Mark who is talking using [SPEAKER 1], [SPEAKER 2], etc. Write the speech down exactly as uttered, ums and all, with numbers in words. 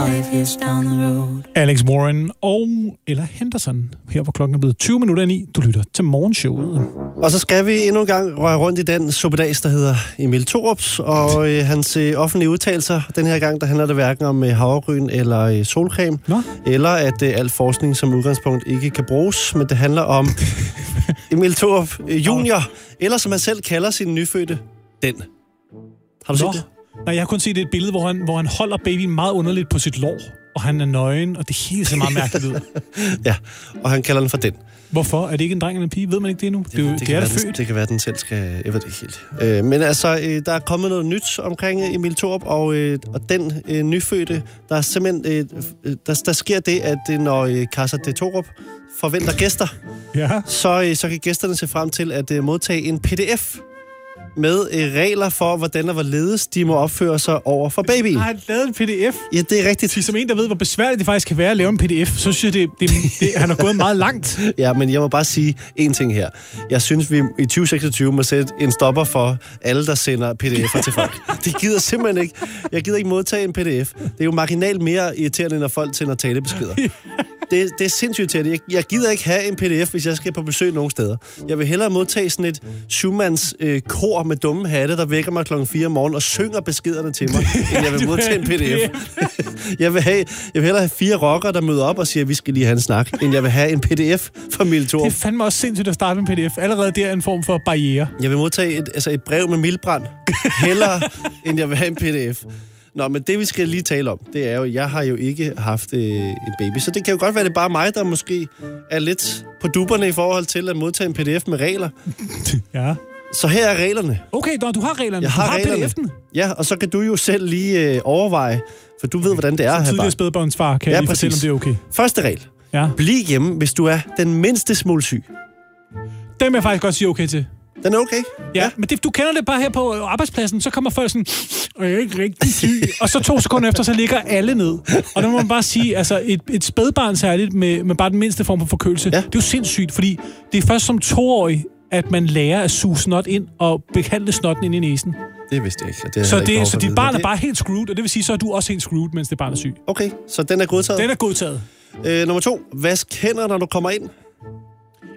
[SPEAKER 1] five years down the road.
[SPEAKER 2] Alex Warren og Ella Henderson. Her hvor klokken er blevet tyve minutter i. Du lytter til morgenshowet.
[SPEAKER 3] Og så skal vi endnu en gang røre rundt i den suppedags, der hedder Emil Thorups, og øh, hans øh, offentlige udtalelser. Den her gang, der handler det hverken om øh, havregryn eller øh, solcreme, Nå? eller at øh, al forskning som udgangspunkt ikke kan bruges, men det handler om Emil Thorup øh, junior, eller som han selv kalder sin nyfødte, den. Har du
[SPEAKER 2] Nå.
[SPEAKER 3] set det?
[SPEAKER 2] Nej, jeg har kun set et billede, hvor han, hvor han holder babyen meget underligt på sit lår, og han er nøgen, og det hele ser meget mærkeligt ud.
[SPEAKER 3] Ja, og han kalder den for den.
[SPEAKER 2] Hvorfor? Er det ikke en dreng eller en pige? Ved man ikke det endnu? Det, det, det, det er det født.
[SPEAKER 3] Den, det kan være, at den selv skal... Jeg ved det ikke helt. Øh, men altså, øh, der er kommet noget nyt omkring Emil Thorup, og, øh, og den øh, nyfødte, der er simpelthen... Øh, der, der sker det, at øh, når øh, Casa de Thorup forventer gæster,
[SPEAKER 2] ja.
[SPEAKER 3] så, øh, så kan gæsterne se frem til at øh, modtage en P D F med øh, regler for, hvordan og hvorledes de må opføre sig over for babyen.
[SPEAKER 2] Har han lavet en P D F?
[SPEAKER 3] Ja, det er rigtigt.
[SPEAKER 2] Som en, der ved, hvor besværligt det faktisk kan være at lave en P D F, så synes jeg, det, det, det, han har gået meget langt.
[SPEAKER 3] Ja, men jeg må bare sige en ting her. Jeg synes, vi i tyve seksogtyve må sætte en stopper for alle, der sender P D F'er til folk. Det gider simpelthen ikke. Jeg gider ikke modtage en P D F. Det er jo marginalt mere irriterende, når folk sender talebeskeder. Det, det er sindssygt irriterende. Jeg, jeg gider ikke have en P D F, hvis jeg skal på besøg nogen steder. Jeg vil hellere modtage sådan et syvmands øh, kor med dumme hatte, der vækker mig klokken fire om morgenen og synger beskederne til mig, end jeg vil modtage en P D F. jeg, vil have, jeg vil hellere have fire rockere, der møder op og siger, at vi skal lige have en snak, end jeg vil have en P D F fra Emil Thorup.
[SPEAKER 2] Det er fandme også sindssygt at starte med en P D F. Allerede der er en form for barriere.
[SPEAKER 3] Jeg vil modtage et, altså et brev med mildbrand, hellere end jeg vil have en P D F. Nå, men det vi skal lige tale om, det er jo, jeg har jo ikke haft øh, en baby, så det kan jo godt være, det er bare mig, der måske er lidt på dupperne i forhold til at modtage en P D F med regler.
[SPEAKER 2] Ja.
[SPEAKER 3] Så her er reglerne.
[SPEAKER 2] Okay, nå, du har reglerne.
[SPEAKER 3] Jeg har,
[SPEAKER 2] du har
[SPEAKER 3] reglerne.
[SPEAKER 2] P D F'en.
[SPEAKER 3] Ja, og så kan du jo selv lige øh, overveje, for du ved, hvordan det er at have
[SPEAKER 2] tidligere
[SPEAKER 3] barn.
[SPEAKER 2] spædbørnsfar, kan
[SPEAKER 3] ja,
[SPEAKER 2] jeg lige
[SPEAKER 3] præcis.
[SPEAKER 2] fortælle, om det er okay.
[SPEAKER 3] Første regel. Ja. Bliv hjemme, hvis du er den mindste smule syg.
[SPEAKER 2] Den vil jeg faktisk godt sige okay til.
[SPEAKER 3] Den er okay?
[SPEAKER 2] Ja, ja. Men det, du kender det bare her på arbejdspladsen, så kommer folk sådan, og jeg er ikke rigtig syg. Og så to sekunder efter, så ligger alle ned. Og der må man bare sige, altså et, et spædbarn særligt med, med bare den mindste form for forkølelse, ja. Det er jo sindssygt, fordi det er først som toårig, at man lærer at suge snot ind og behandle snotten ind i næsen.
[SPEAKER 3] Det vidste jeg ikke. Det
[SPEAKER 2] så det, så dit barn er
[SPEAKER 3] det...
[SPEAKER 2] bare helt screwed, og det vil sige, så er du også helt screwed, mens det barn er syg.
[SPEAKER 3] Okay, så den er godtaget?
[SPEAKER 2] Den er godtaget.
[SPEAKER 3] Øh, nummer to. Vask hænder, når du kommer ind.